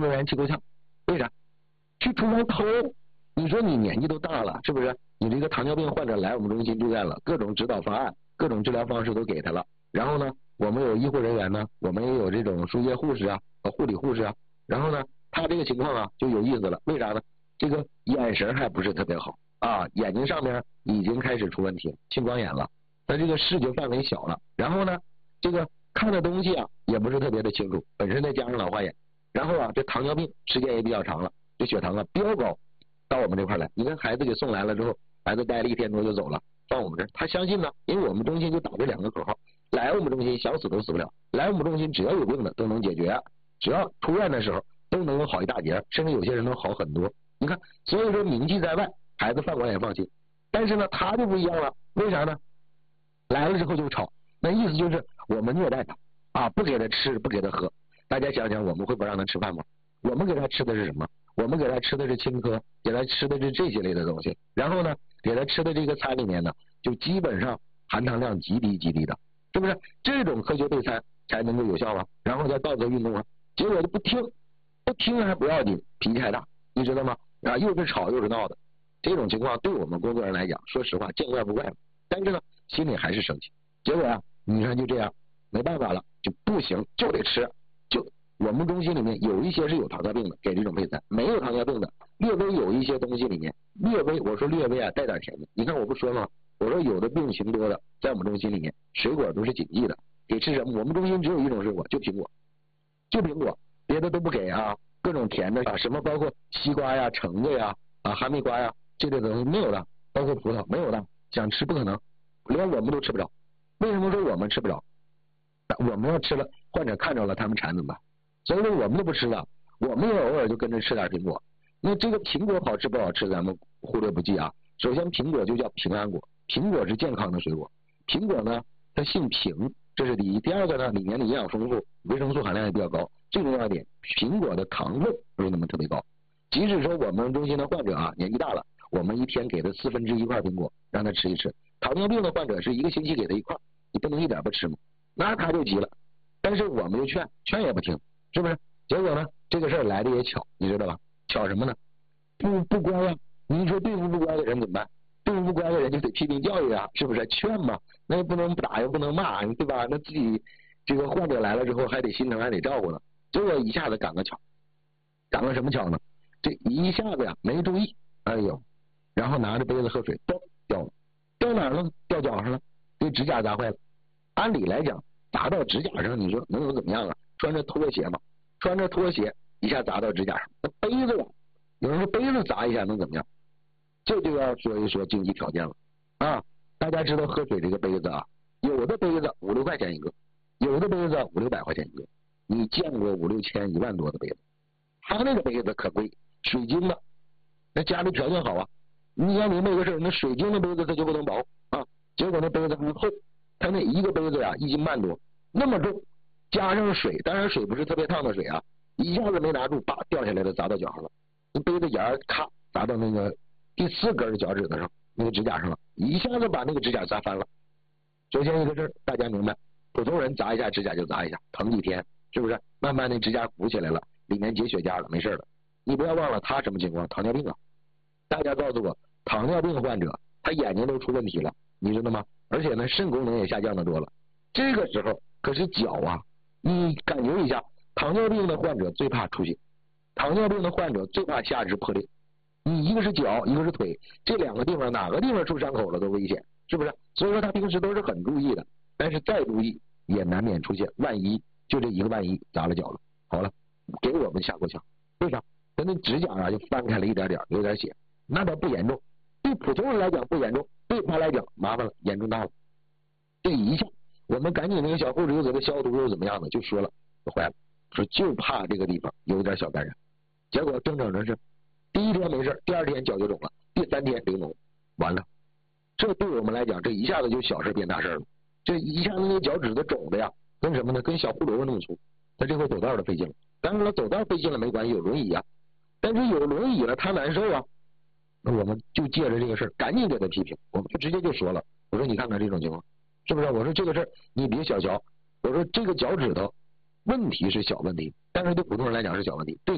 作人员气够呛。为啥？去厨房偷，你说你年纪都大了，是不是？你这个糖尿病患者来我们中心住院了，各种指导方案、各种治疗方式都给他了。然后呢，我们有医护人员呢，我们也有这种输液护士啊、护理护士啊。然后呢，他这个情况啊就有意思了，为啥呢？这个眼神还不是特别好啊，眼睛上面已经开始出问题了，青光眼了。他这个视觉范围小了，然后呢，这个看的东西啊也不是特别的清楚，本身再加上老花眼，然后啊这糖尿病时间也比较长了，这血糖啊飙高，到我们这块来，你看孩子给送来了之后，孩子待了1天多就走了，放我们这儿，他相信呢，因为我们中心就打这2个口号，来我们中心想死都死不了，来我们中心只要有病的都能解决，只要出院的时候都能好一大截，甚至有些人能好很多。你看，所以说名气在外，孩子饭馆也放心，但是呢他就不一样了，为啥呢？来了之后就吵，那意思就是我们虐待他啊，不给他吃，不给他喝。大家想想，我们会不让他吃饭吗？我们给他吃的是什么？我们给他吃的是青稞，给他吃的是这些类的东西。然后呢，给他吃的这个餐里面呢，就基本上含糖量极低的，是不是？这种科学备餐才能够有效啊。然后再道德运动啊，结果就不听还不要紧，脾气还大，你知道吗？啊，又是吵又是闹的，这种情况对我们工作人来讲，说实话见怪不怪了。但是呢，心里还是生气。结果啊，你看就这样，没办法了，就不行，就得吃。就我们中心里面有一些是有糖尿病的，给这种配餐；没有糖尿病的，略微有一些东西里面，略微我说略微啊带点甜的。你看我不说吗？我说有的病情多的，在我们中心里面，水果都是禁忌的，给吃什么？我们中心只有一种水果，就苹果，别的都不给啊。各种甜的啊，什么包括西瓜呀、橙子呀、哈密瓜呀，这类东西没有的，包括葡萄没有的，想吃不可能，连我们都吃不着。为什么说我们吃不着？我们要吃了，患者看着了，他们馋怎么办？所以说我们都不吃了，我们也偶尔就跟着吃点苹果。那这个苹果好吃不好吃，咱们忽略不计啊。首先，苹果就叫平安果，苹果是健康的水果。苹果呢，它性平，这是第一。第二个呢，里面的营养丰富，维生素含量也比较高。最重要一点，苹果的糖分不是那么特别高。即使说我们中心的患者啊年纪大了，我们一天给他1/4块苹果，让他吃一吃。糖尿病的患者是1个星期给他1块，你不能一点不吃吗？那他就急了。但是我们就劝也不听，是不是？结果呢，这个事儿来的也巧，你知道吧？巧什么呢？不乖呀！你说对付不乖的人怎么办？对付不乖的人就得批评教育啊，是不是？劝嘛，那也不能打，又不能骂，对吧？那自己这个患者来了之后还得心疼，还得照顾呢。结果一下子赶个巧，赶个什么巧呢？这一下子呀没注意，哎呦，然后拿着杯子喝水，掉了，掉哪儿了？掉脚上了，给指甲砸坏了。按理来讲，砸到指甲上，你说能有怎么样啊？穿着拖鞋嘛，穿着拖鞋一下砸到指甲上，那杯子呀，有人说杯子砸一下能怎么样？这就要说一说经济条件了啊！大家知道喝水这个杯子啊，有的杯子5、6块钱一个，有的杯子5、600块钱一个。你见过5、6千、1万多的杯子？他那个杯子可贵，水晶的，那家里条件好啊。你要明白一个事儿，那水晶的杯子它就不能薄啊，结果那杯子还厚，它那一个杯子呀1斤半多，那么重，加上水，当然水不是特别烫的水啊，一下子没拿住，叭掉下来了，砸到脚上了，那杯子沿儿咔砸到那个第4根脚趾头上，那个指甲上了，一下子把那个指甲砸翻了。首先一个事儿，大家明白，普通人砸一下指甲就砸一下，疼几天，是不是？慢慢那指甲鼓起来了，里面结血痂了，没事了。你不要忘了他什么情况？糖尿病啊！大家告诉我，糖尿病患者他眼睛都出问题了，你知道吗？而且呢，肾功能也下降的多了。这个时候可是脚啊，你感觉一下，糖尿病的患者最怕出血，糖尿病的患者最怕下肢破裂。你一个是脚，一个是腿，这2个地方哪个地方出伤口了都危险，是不是？所以说他平时都是很注意的，但是再注意也难免出现万一，就这一个万一砸了脚了，好了，给我们下过枪。为啥？他那指甲啊就翻开了一点点，有点血，那倒不严重，对普通人来讲不严重，对他来讲麻烦了，严重大了。这一下我们赶紧那个小护士又给他消毒又怎么样的，就说了就坏了，说就怕这个地方有点小感染。结果正是第1天没事，第2天脚就肿了，第3天流脓，完了。这对我们来讲，这一下子就小事变大事了。这一下子那脚趾头肿的呀，跟什么呢？跟小胡萝卜那么粗。他这回走道都费劲了，当然了，走道费劲了没关系，有轮椅啊。但是有轮椅了，他难受啊。那我们就借着这个事儿，赶紧给他批评，我们就直接就说了，我说你看看这种情况，是不是？我说这个事儿你别小瞧，我说这个脚趾头问题是小问题，但是对普通人来讲是小问题，对